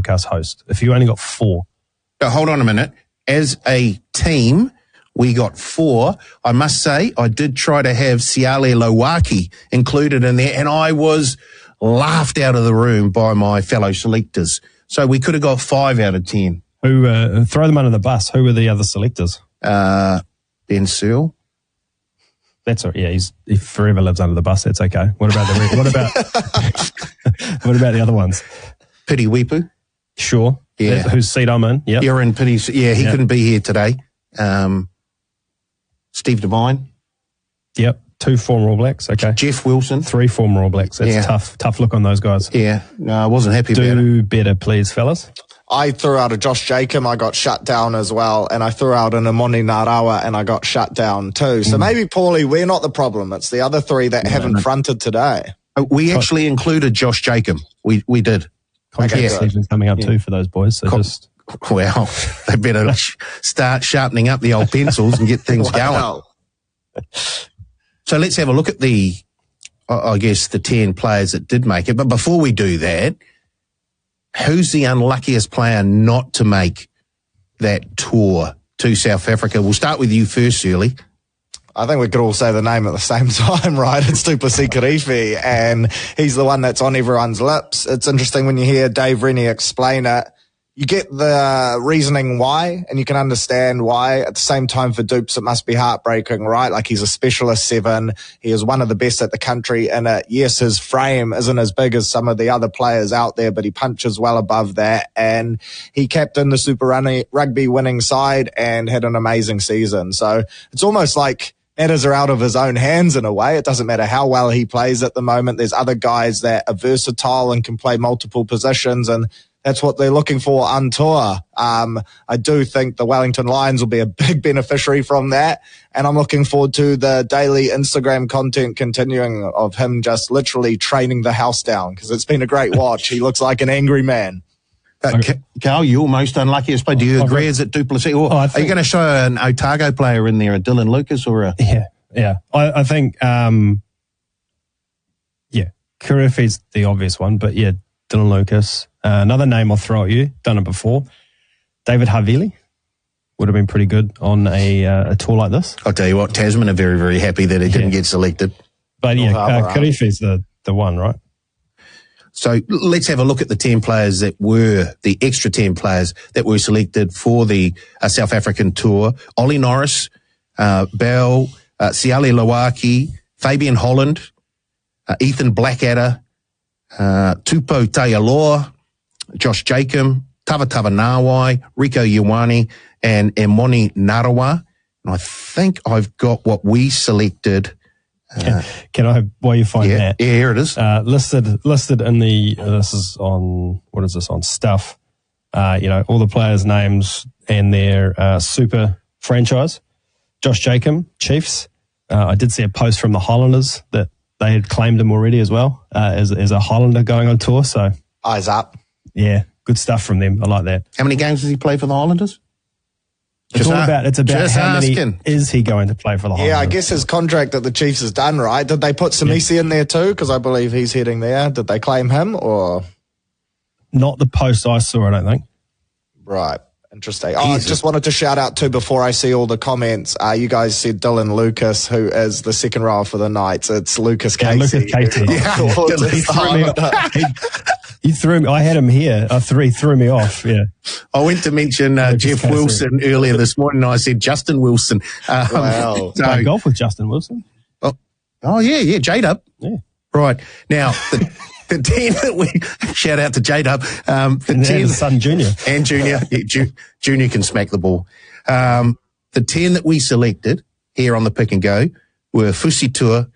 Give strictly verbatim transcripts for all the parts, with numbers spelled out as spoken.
podcast host if you only got four? Now, hold on a minute. As a team, we got four. I must say, I did try to have Siale Lowaki included in there, and I was laughed out of the room by my fellow selectors. So we could have got five out of ten. Who uh, throw them under the bus? Who were the other selectors? Uh, Ben Searle. That's all, yeah. He's, he forever lives under the bus. That's okay. What about the what about what about the other ones? Piti Weepu. Sure. Yeah. That's, whose seat I'm in. Yeah. You're in Piti's. Yeah, he yep. couldn't be here today. Um, Steve Devine. Yep. Two former All Blacks. Okay. Jeff Wilson. Three former All Blacks. That's yeah. tough. Tough look on those guys. Yeah. No, I wasn't happy Do about it. Do better, please, fellas. I threw out a Josh Jacob, I got shut down as well, and I threw out an Amoni Narawa, and I got shut down too. So mm. maybe, Paulie, we're not the problem. It's the other three that no, haven't no. fronted today. We actually included Josh Jacob. We we did. Contract okay, season's coming up yeah. too for those boys. So Co- just well, they better start sharpening up the old pencils and get things wow. going. So let's have a look at the, I guess, the ten players that did make it. But before we do that, who's the unluckiest player not to make that tour to South Africa? We'll start with you first, Shirley. I think we could all say the name at the same time, right? It's Du Plessis-Kirifi, and he's the one that's on everyone's lips. It's interesting when you hear Dave Rennie explain it. You get the reasoning why, and you can understand why. At the same time, for Dupes, it must be heartbreaking, right? Like, he's a specialist seven. He is one of the best at the country in it. Yes, his frame isn't as big as some of the other players out there, but he punches well above that. And he captained the Super Rugby winning side and had an amazing season. So it's almost like matters are out of his own hands in a way. It doesn't matter how well he plays at the moment. There's other guys that are versatile and can play multiple positions, and that's what they're looking for on tour. Um, I do think the Wellington Lions will be a big beneficiary from that. And I'm looking forward to the daily Instagram content continuing of him just literally training the house down, because it's been a great watch. He looks like an angry man. Uh, Carl, you're most unluckiest player. Do you agree? Is it Du Plessis? Or oh, are you going to show an Otago player in there, a Dylan Lucas or a... Yeah, yeah. I, I think, um, yeah, Kirifi's the obvious one, but yeah, Dylan Lucas. Uh, another name I'll throw at you, done it before, David Havili would have been pretty good on a, uh, a tour like this. I'll tell you what, Tasman are very, very happy that he didn't yeah. get selected. But yeah, uh, Kirifi's the, the one, right? So let's have a look at the ten players that were, the extra ten players that were selected for the uh, South African tour. Ollie Norris, uh, Bell, uh, Siale Lowaki, Fabian Holland, uh, Ethan Blackadder, uh, Tupou Taialoa, Josh Jacob, Tavatava Nawai, Rico Ioane, and Amoni Narawa. And I think I've got what we selected. Can, can I, while you find yeah, that? Yeah, here it is. Uh, listed, listed in the, uh, this is on, what is this, on Stuff, uh, you know, all the players' names and their uh, super franchise. Josh Jacob, Chiefs. Uh, I did see a post from the Highlanders that they had claimed him already as well, uh, as, as a Highlander going on tour. So eyes up. Yeah, good stuff from them. I like that. How many games does he play for the Highlanders? It's just all about, it's about how asking. many is he going to play for the Highlanders? Yeah, I guess his contract at the Chiefs is done, right? Did they put Samisi yeah. in there too? Because I believe he's heading there. Did they claim him or? Not the post I saw, I don't think. Right. Interesting. Oh, I just wanted to shout out too before I see all the comments. Uh, you guys said Dylan Lucas, who is the second rower for the Knights. It's Lucas yeah, Casey. Lucas Casey. Yeah. he, threw me off. He, he threw me. I had him here. Uh, three threw me off. Yeah. I went to mention uh, Jeff Casey. Wilson earlier this morning. And I said Justin Wilson. Um, wow. So, I golf with Justin Wilson. Oh, oh yeah, yeah, J-Dub. Yeah. Right now. The, The ten that we shout out to J-Dub, um, the and ten his son Junior and Junior, yeah, Ju, Junior can smack the ball. Um, the ten that we selected here on the pick and go were Fusitua,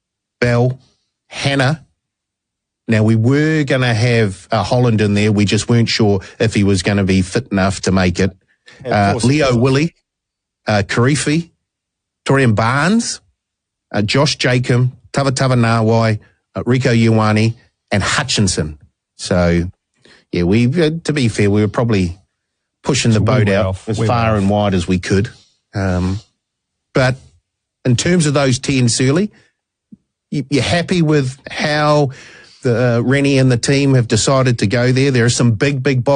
Bell, Hannah. Now we were going to have uh, Holland in there. We just weren't sure if he was going to be fit enough to make it. Uh, Leo Willie, uh, Kirifi, Torian Barnes, uh, Josh Jacob, Tavatava Nawai, uh, Rico Ioane, and Hutchinson. So, yeah, we, uh, to be fair, we were probably pushing the boat out off. as we far and wide as we could. Um, but in terms of those ten, Surly, you, you're happy with how the uh, Rennie and the team have decided to go there? There are some big, big